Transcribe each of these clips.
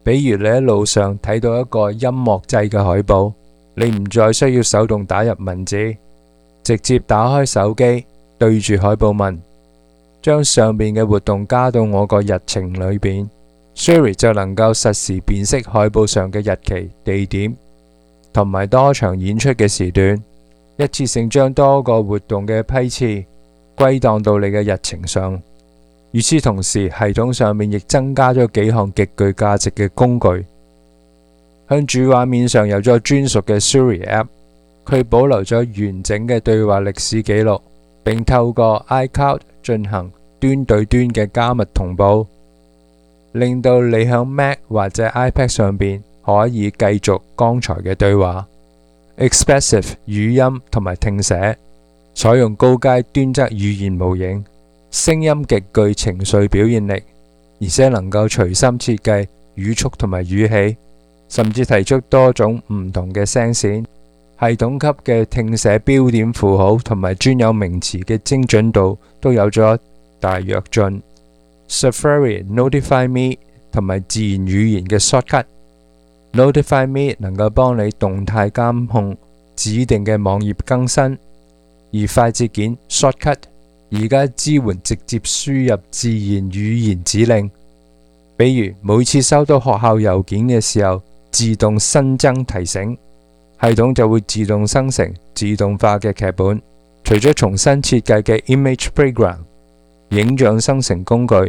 比如你喺路上睇到一個音樂製嘅海報，你唔再需要手動打入文字，直接打開手機對住海報問，將上面嘅活動加到我個日程裏邊， Siri 就能夠實時辨識海報上嘅日期、地點同埋多場演出嘅時段，一次性將多個活動嘅批次歸檔到你嘅日程上。與此同時，系統上面亦增加咗幾項極具價值嘅工具。向主畫面上有咗專屬嘅 Siri App， 佢保留咗完整嘅對話歷史記錄，並透過 iCloud 進行端對端嘅加密同步，令到你響 Mac 或者 iPad 上邊可以繼續剛才嘅對話。Expressive 語音同埋聽寫，採用高階端質語言模型，聲音極具情緒表現力，而且能夠隨心設計語速同埋語氣，甚至提出多種唔同嘅聲線。系統級嘅聽寫標點符號同埋專有名詞嘅精準度都有咗大躍進。Safari Notify Me 同埋自然語言嘅 Shortcut Notify Me 能夠幫你動態監控指定嘅網頁更新，而快捷鍵 Shortcut 而家支援直接輸入自然語言指令，比如每次收到學校郵件嘅時候，自動新增提醒，系統就會自動生成自動化嘅劇本。除咗重新設計嘅 Image Playground 影像生成工具，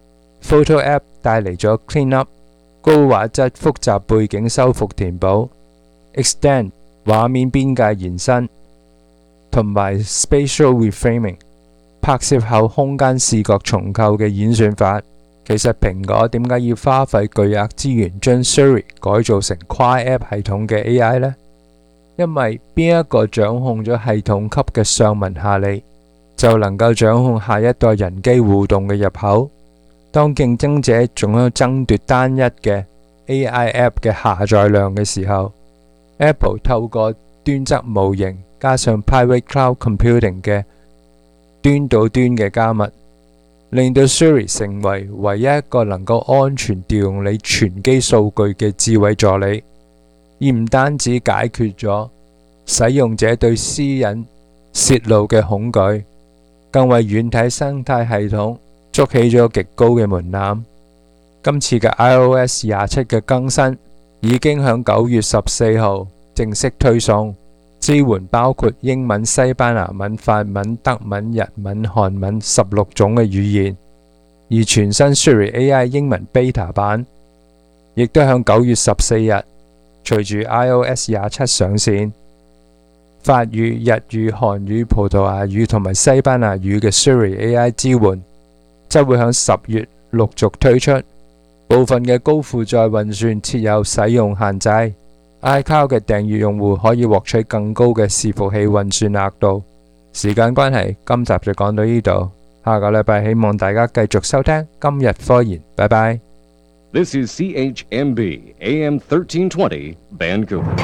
Photo App 帶嚟咗 Cleanup 高畫質複雜背景修復填補， Extend 畫面邊界延伸，同埋 Spatial Reframing 拍攝後空間視覺重構嘅演算法。其實蘋果點解要花費巨額資源將 Siri 改造成跨 App 系統嘅 AI 呢？因為邊一個掌控咗系統級嘅上文下理，就能夠掌控下一代人機互動嘅入口。當競爭者仲喺度爭奪單一嘅 AI App 嘅下載量嘅時候， Apple 透過端側模型加上 Private Cloud Computing 嘅端到端嘅加密，令到 Siri 成為唯一一個能夠安全調用你全機數據嘅智慧助理，而唔單止解決咗使用者對私隱泄露嘅恐懼，更為軟體生態系統築起咗極高嘅門檻。今次嘅 iOS 27嘅更新已經響9月14號正式推送，支援包括英文、西班牙文、法文、德文、日文、韓文16種嘅語言，而全新 Siri AI 英文 Beta 版亦都響9月14日隨住 iOS 27上線。法語、日語、韓語、葡萄牙語同埋西班牙語嘅 Siri AI 支援則會響10月陸續推出。部分嘅高負載運算設有使用限制， iCloud 嘅訂閱用戶可以獲取更高嘅伺服器運算額度。時間關係，今集就講到呢度，下個禮拜希望大家繼續收聽今日科研，拜拜。 This is CHMB AM 1320 Vancouver。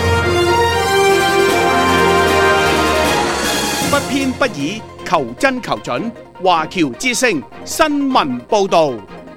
不偏不倚，求真求準。華僑之聲新聞報導。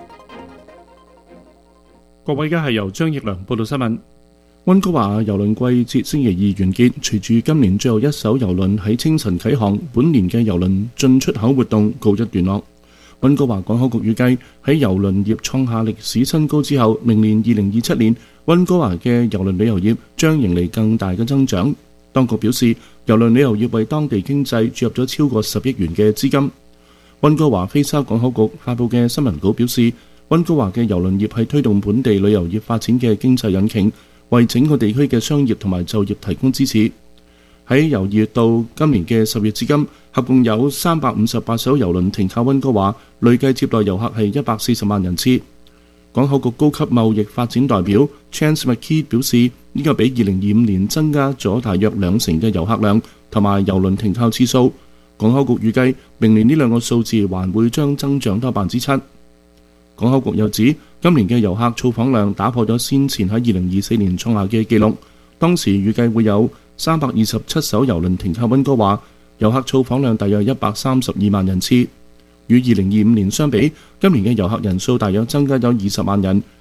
各位，而家係由張奕良報道新聞。溫哥華郵輪季節星期二完結，隨住今年最後一艘郵輪喺清晨啟航，本年嘅郵輪進出口活動告一段落。溫哥華港口局預計喺郵輪業創下歷史新高之後，明年2027年，溫哥華嘅郵輪旅遊業將迎嚟更大嘅增長。當局表示，郵輪旅遊業為當地經濟注入咗超過10億元嘅資金。溫哥華菲沙港口局發布嘅新聞稿表示，溫哥華嘅郵輪業係推動本地旅遊業發展嘅經濟引擎，為整個地區嘅商業同埋就業提供支持。喺由2月到今年嘅10月至今，合共有358艘郵輪停靠溫哥華，累計接待遊客係140萬人次。港口局高級貿易發展代表 Chance McKee 表示，呢個比2025年增加咗大約2成嘅遊客量同埋郵輪停靠次數。港口局預計明年呢兩個數字還會將增長多7%。港口局又指，今年嘅遊客造訪量打破咗先前喺2024年創下嘅紀錄，當時預計會有327艘郵輪停靠溫哥華，遊客造訪量大約132萬人次。與2025年相比，今年嘅遊客人數大約增加咗20萬人，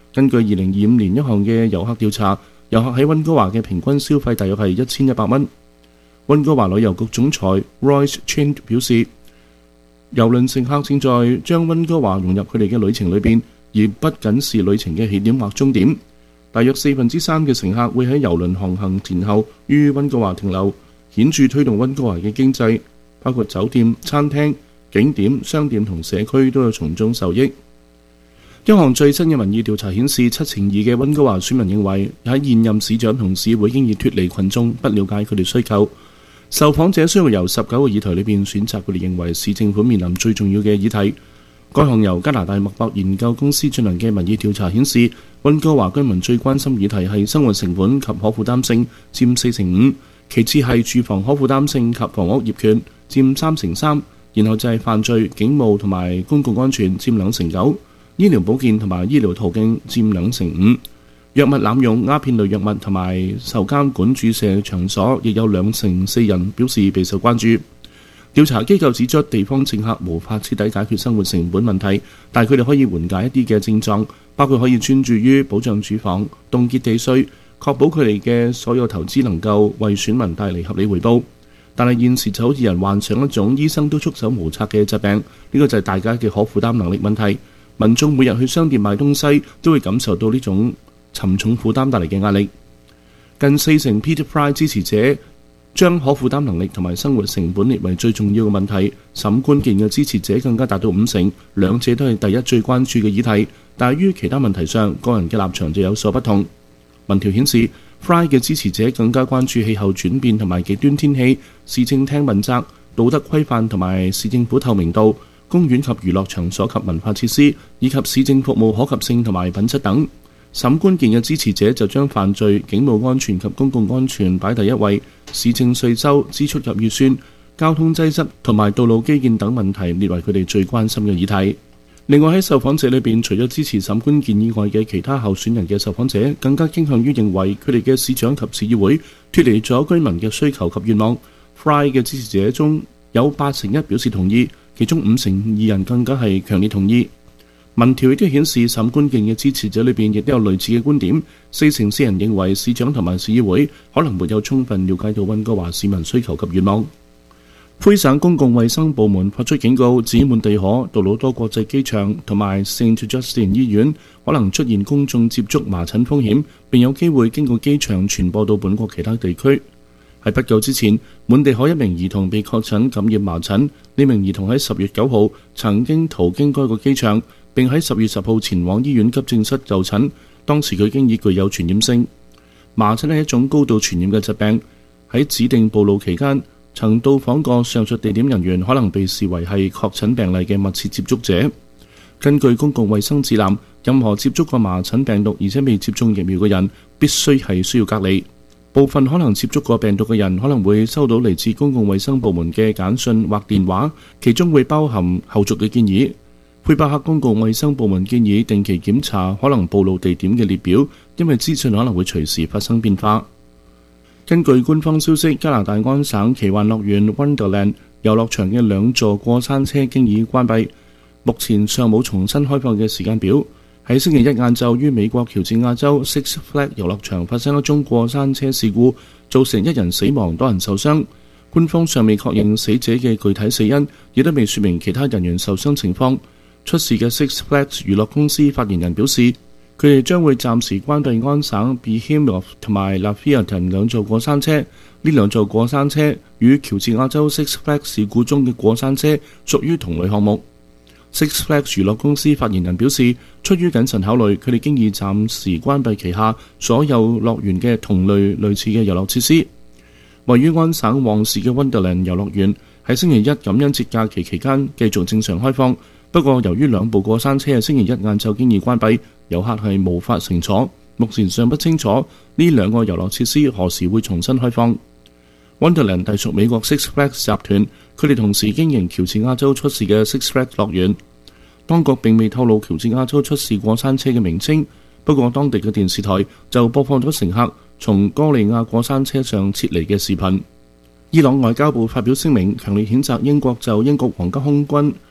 根據2025年一項嘅遊客調查，遊客喺溫哥華嘅平均消費大約係1100蚊。溫哥華旅遊局總裁 Royce Chin 表示，郵輪乘客正在將溫哥華融入佢哋嘅旅程裏邊，而不僅是旅程嘅起點或終點。大約3%嘅乘客會喺郵輪航行前後於溫哥華停留，顯著推動溫哥華嘅經濟，包括酒店、餐廳、景點、商店同社區都有從中受益。一項最新嘅民意調查顯示，7%嘅溫哥華選民認為喺現任市長同市會經已脱離群眾，不了解佢哋需求。受訪者需要由19個議題裏邊選擇佢哋認為市政府面臨最重要嘅議題。該項由加拿大麥博研究公司進行嘅民意調查顯示，溫哥華居民最關心議題係生活成本及可負擔性，佔45%，其次係住房可負擔性及房屋業權，佔3%，然後就係犯罪、警務同埋公共安全，佔2%，醫療保健同埋醫療途徑佔2%，藥物濫用、鴉片類藥物同埋受監管注射場所亦有2%人表示備受關注。調查機構指出，地方政客無法徹底解決生活成本問題，但佢哋可以緩解一啲嘅症狀，包括可以專注於保障住房、凍結地稅，確保佢哋嘅所有投資能夠為選民帶嚟合理回報。但係現時就好似人患上一種醫生都束手無策嘅疾病，呢個就係大家嘅可負擔能力問題。民眾每日去商店買東西都會感受到呢種沉重負擔帶嚟嘅壓力。近40% Peter Fry 支持者將可負擔能力同埋生活成本列為最重要嘅問題，甚關鍵嘅支持者更加達到50%，兩者都係第一最關注嘅議題。但係於其他問題上，個人嘅立場就有所不同。民調顯示 ，Fry 嘅支持者更加關注氣候轉變同埋極端天氣、市政廳問責、道德規範同埋市政府透明度、公園及娛樂場所及文化設施，以及市政服務可及性同埋品質等。甚關鍵嘅支持者就將犯罪、警務安全及公共安全擺第一位，市政稅收、支出及預算、交通擠塞同埋道路基建等問題列為佢哋最關心嘅議題。另外喺受訪者裏邊，除咗支持甚關鍵以外嘅其他候選人嘅受訪者，更加傾向於認為佢哋嘅市長及市議會脫離咗居民嘅需求及願望。Fry 嘅支持者中有81%表示同意，其中52%人更加係強烈同意。民調亦都顯示，甚關鍵嘅支持者裏邊亦都有類似嘅觀點，4%人認為市長同埋市議會可能沒有充分了解到溫哥華市民需求及願望。魁省公共衛生部門發出警告，指滿地可、杜魯多國際機場同埋 St. Justin 醫院可能出現公眾接觸麻疹風險，並有機會經過機場傳播到本國其他地區。喺不久之前，滿地可一名兒童被確診感染麻疹，呢名兒童喺10月9號曾經途經該個機場，並喺10月10號前往醫院急症室就診，當時佢已經已具有傳染性。麻疹係一種高度傳染嘅疾病，喺指定暴露期間曾到訪過上述地點人員可能被視為係確診病例嘅密切接觸者。根據公共衛生指南，任何接觸過麻疹病毒而且未接種疫苗嘅人必須係需要隔離。部分可能接觸過病毒嘅人可能會收到嚟自公共衛生部門嘅簡訊或電話，其中會包含後續嘅建議。魁北克公共衛生部門建議定期檢查可能暴露地點嘅列表，因為資訊可能會隨時發生變化。根據官方消息，加拿大安省奇幻樂園 Wonderland 遊樂場嘅2座過山車經已關閉，目前尚冇重新開放嘅時間表。喺星期一晏晝，於美國喬治亞州 Six Flags 遊樂場發生一宗過山車事故，造成1人死亡，多人受傷。官方尚未確認死者嘅具體死因，亦都未說明其他人員受傷情況。出事嘅 Six Flags 娛樂公司發言人表示，佢哋將會暫時關閉安省 Behemoth 同埋 Lafayette 2座過山車。呢2座過山車與喬治亞州 Six Flags 事故中嘅過山車屬於同類項目。Six Flags 娛樂公司發言人表示，出於謹慎考慮，佢哋經已暫時關閉旗下所有樂園嘅同類似嘅遊樂設施。位於安省旺市嘅 Wonderland 遊樂園喺星期一感恩節假期期間繼續正常開放，不過由於2部過山車喺星期一晏晝經已關閉，遊客係無法乘坐。目前尚不清楚呢2個遊樂設施何時會重新開放。Wonderland 隸屬美國 Six Flags 集團，佢哋同時經營喬治亞州出事嘅 Six Flags 樂園。當局並未透露喬治亞州出事過山車嘅名稱，不過當地嘅電視台就播放咗乘客從哥利亞過山車上撤離嘅視頻。伊朗外交部發表聲明，強烈譴責英國就英國皇家空軍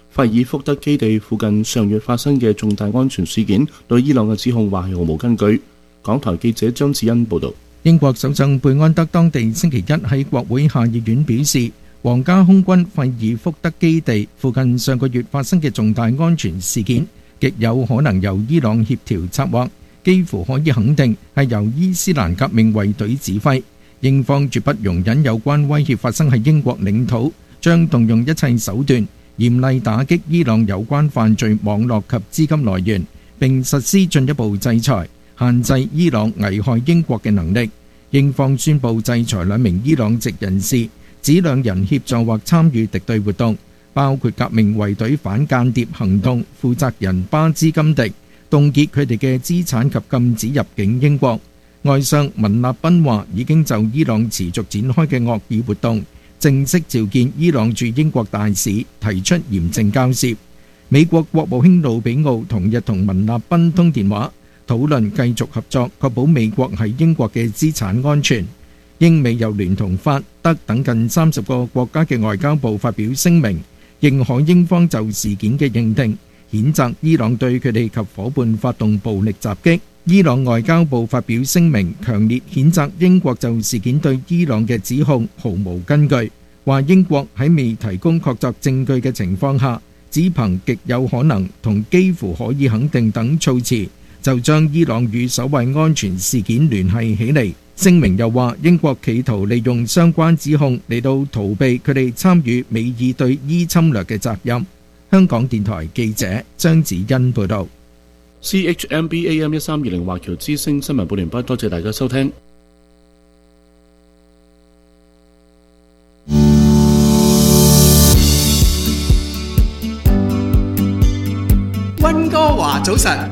費爾福德基地附近上月發生嘅重大安全事件，對伊朗嘅指控話係毫無根據。港台記者張子欣報導。 英國首相貝安德當地星期一喺國會下議院表示，皇家空軍費爾福德基地附近上個月發生嘅重大安全事件，極有可能由伊朗協調策劃，幾乎可以肯定係由伊斯蘭革命衛隊指揮。英方絕不容忍有關威脅發生喺英國領土，將動用一切手段嚴厲打擊伊朗有關犯罪網絡及資金來源，並實施進一步制裁，限制伊朗危害英國嘅能力。英方宣布制裁兩名伊朗籍人士，指兩人協助或參與敵對活動，包括革命衛隊反間諜行動負責人巴茲金迪，凍結佢哋嘅資產及禁止入境英國。外相文納賓話已經就伊朗持續展開嘅惡意活動正式召見伊朗駐英國大使，提出嚴正交涉。美國國務卿魯比奧同日同文納賓通電話，討論繼續合作，確保美國喺英國嘅資產安全。英美又聯同法德等近30個國家嘅外交部發表聲明，認可英方就事件嘅認定，譴責伊朗對佢哋及夥伴發動暴力襲擊。伊朗外交部發表聲明，強烈譴責英國就事件對伊朗嘅指控毫無根據，話英國喺未提供確鑿證據嘅情況下，只憑極有可能同幾乎可以肯定等措辭，就將伊朗與所謂安全事件聯繫起嚟。聲明又話，英國企圖利用相關指控嚟到逃避佢哋參與美伊對伊侵略嘅責任。香港電台記者張子欣報道。 CHMB AM 1320華僑之聲新聞報完畢，多謝大家收聽。 溫哥華早晨，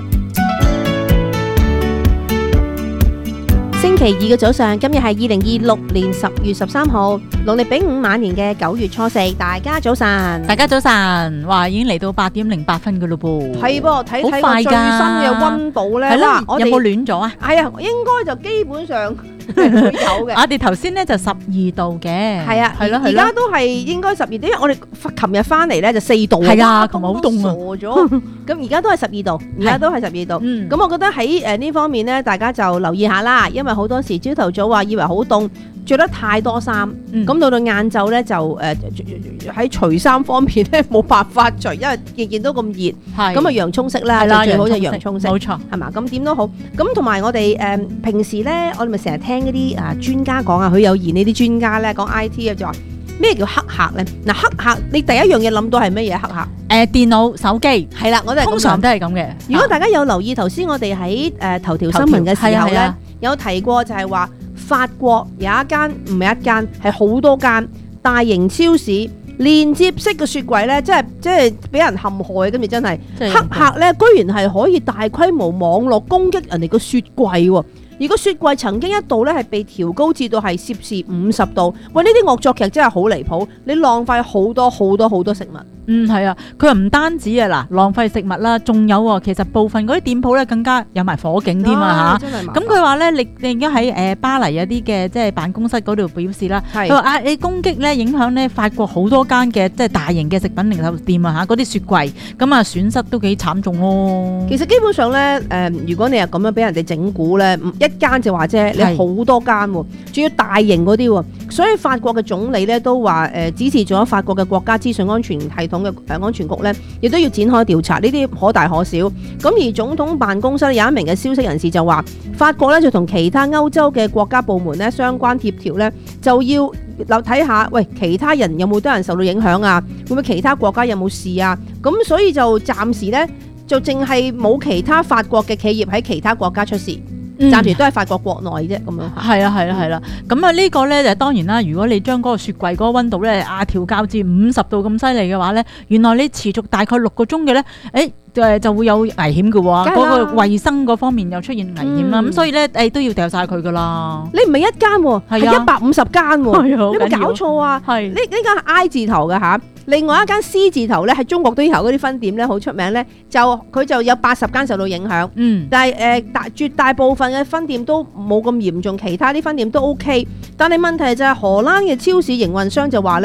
星期二嘅早上，今日係2026年10月13號，農曆丙午晚年嘅9月初4，大家早晨， 大家早晨，哇，已經嚟到8點08分㗎咯噃， 係噃，睇睇好快㗎， 個最新嘅溫度咧， 係啦， 哇， 有冇暖咗啊？ 係啊，應該就基本上係會有嘅。 我哋頭先咧就12度嘅， 係啊， 係咯， 而家都係應該12度，因為我哋琴日翻嚟咧就4度， 係啊，琴日好凍啊， 傻咗。咁而家都係12度，而家都係12度。咁我覺得喺呢方面咧，大家就留意下啦，因為好多時朝頭早話以為好凍，着得太多衫，咁到晏晝咧就喺除衫方面咧冇辦法除，因為件件都咁熱，咁啊洋葱色啦，就最好就洋葱色， 冇錯， 係嘛？咁點都好，咁同埋我哋平時咧，我哋咪成日聽嗰啲專家講啊，佢有言呢啲專家咧講 IT 啊，就話咩叫黑客咧？嗱，黑客你第一樣嘢諗到係乜嘢黑客？ 電腦、手機係啦， 我哋通常都係咁嘅。 如果大家有留意頭先我哋喺頭條新聞嘅時候咧，有提過就係話法國有一間唔係一間，係好多間大型超市連接式嘅雪櫃咧，即係俾人陷害，跟住真係黑客咧，居然係可以大規模網絡攻擊人哋個雪櫃喎。而個雪櫃曾經一度咧係被調高至到係攝氏50度，喂！呢啲惡作劇真係好離譜，你浪費好多食物。 係啊，佢話唔單止啊，嗱，浪費食物啦，仲有喎，其實部分嗰啲店鋪咧更加有埋火警添啊嚇。咁佢話咧，你而家喺巴黎有啲嘅即係辦公室嗰度表示啦，佢話你攻擊咧影響咧法國好多間嘅即係大型嘅食品零售店啊嚇，嗰啲雪櫃咁啊損失都幾慘重咯。 其實基本上咧如果你係咁樣俾人哋整蠱咧，一間就話啫，你好多間喎，仲要大型嗰啲喎，所以法國嘅總理咧都話指示咗法國嘅國家資訊安全系統嘅安全局咧，亦都要展開調查，呢啲可大可小。咁而總統辦公室有一名嘅消息人士就話，法國咧就同其他歐洲嘅國家部門咧相關協調咧，就要睇下，喂，其他人有冇多人受到影響啊？會唔會其他國家有冇事啊？咁所以就暫時咧就淨係冇其他法國嘅企業喺其他國家出事。暫時都係法國國內啫，咁樣。 係啦。咁啊呢個咧就當然啦。如果你將嗰個雪櫃嗰個溫度咧調校至50度咁犀利嘅話咧，原來你持續大概6個鐘嘅咧，就會有危險嘅喎。嗰個衞生嗰方面又出現危險啦。咁所以咧都要掉晒佢噶啦。 你唔係一間喎，係150間喎，你有冇搞錯啊？ 係呢間係 I 字頭嘅嚇。另外一間 C 字頭咧，喺中國都有嗰啲分店咧，好出名咧，佢就有80間受到影響。但係絕大部分嘅分店都冇咁嚴重，其他啲分店都 OK。但係問題就係荷蘭嘅超市營運商就話咧，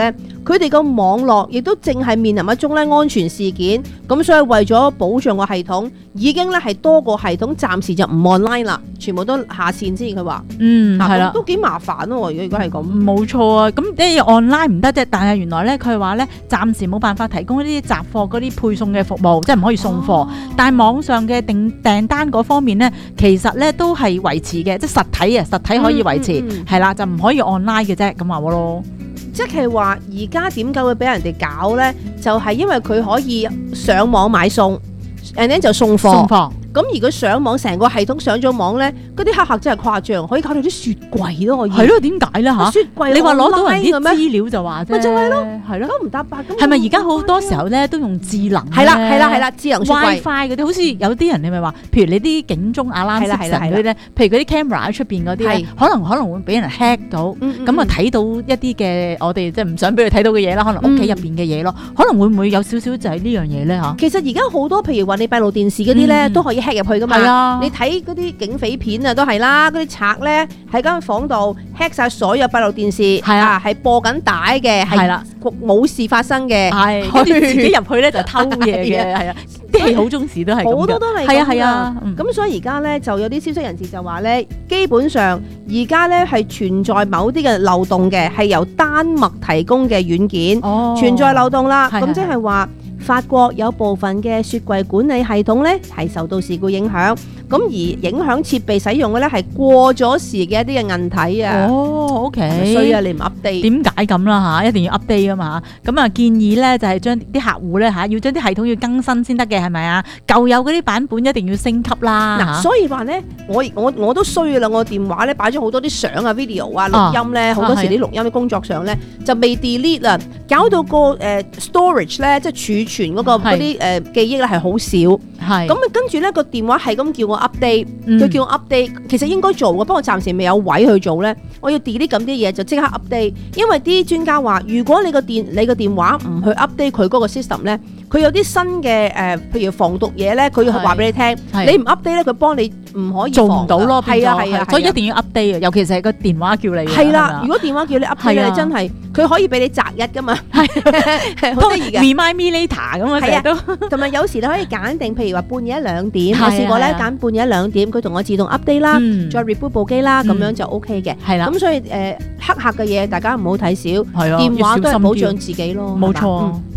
佢哋個網絡亦都正係面臨一宗咧安全事件，咁所以為咗保障個系統，已經咧係多個系統暫時就唔 online 啦，全部都下線先。佢話， 係啦， 都幾麻煩咯。如果係咁， 冇錯啊。咁你 online 唔得啫，但係原來咧佢話咧暫時冇辦法提供呢啲雜貨嗰啲配送嘅服務，即係唔可以送貨。但係網上嘅訂單嗰方面咧，其實咧都係維持嘅，即係實體可以維持，係啦，就唔可以 online 嘅啫，咁話咯。 即係話而家點解會俾人哋搞咧？就係因為佢可以上網買餸，然後就送貨。咁而佢上網成個系統上咗網咧，嗰啲黑客真係誇張，可以搞到啲雪櫃都可以。係咯， 點解咧嚇？雪櫃你話攞到人啲資料就話啫， 咪就係咯， 係咯， 九唔搭八咁。 係咪而家好多時候咧都用智能？ 係啦，智能雪櫃 WiFi 嗰啲，好似有啲人你咪話，譬如你啲警鐘alarm system嗰啲咧，譬如嗰啲 camera 喺出邊嗰啲咧，可能會俾人 hack 到，咁啊睇到一啲嘅我哋即係唔想俾佢睇到嘅嘢啦，可能屋企入邊嘅嘢咯，可能會唔會有少少就係呢樣嘢咧嚇？ 其實而家好多譬如話你閉路電視嗰啲咧都可以 hack 入去噶嘛。你睇嗰啲警匪片啊，都係啦，嗰啲賊咧喺間房度 hack 晒所有閉路電視，係播緊帶嘅，係冇事發生嘅， 跟住自己入去咧就偷嘢嘅，係啊，啲戲好中時都係好多都係係啊， 咁所以而家咧就有啲消息人士就話咧，基本上而家咧係存在某啲嘅漏洞嘅，係由丹麥提供嘅軟件存在漏洞啦，咁即係話。法國有部分嘅雪櫃管理系統咧係受到事故影響，咁而影響設備使用嘅咧係過咗時嘅一啲嘅硬體啊。 OK， 所以你唔 update， 點解咁啦嚇？一定要 update 啊嘛。咁啊建議咧就係將啲客戶咧嚇要將啲系統要更新先得嘅，係咪啊？舊有嗰啲版本一定要升級啦。 嗱，所以話咧，我都衰啦，我電話咧擺咗好多啲相啊、video 啊、錄音咧，好多時啲錄音啲工作上咧就未 delete 啊，搞到個storage 咧即係儲存嗰啲記憶咧係好少，咁啊跟住咧個電話係咁叫我 update，佢叫我 update，其實應該做嘅，不過暫時未有位去做咧，我要 delete 咁啲嘢就即刻 update，因為啲專家話，如果你個電話唔去 update 佢嗰個 system 咧，佢有啲新嘅譬如防毒嘢咧，佢要話俾你聽，你唔 update 咧，佢幫你唔可以做唔到咯， 係啊， 所以一定要 update 啊，尤其是係個電話叫你， 係啦，如果電話叫你 update 咧，真係佢可以俾你擇日噶嘛，係好得意嘅 remind me later 咁啊，成日都同埋有時你可以揀定，譬如話半夜1-2點，我試過咧揀半夜1-2點，佢同我自動 update 啦，再 reboot 部機啦，咁樣就 OK 嘅，係啦，咁所以黑客嘅嘢大家唔好睇少，電話都係保障自己咯， 冇錯。